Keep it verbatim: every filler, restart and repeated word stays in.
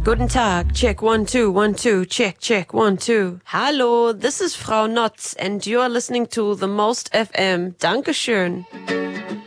Guten Tag, check one, two, one, two, check, check, one, two. Hallo, this is Frau Notz and you're listening to The Most F M. Dankeschön.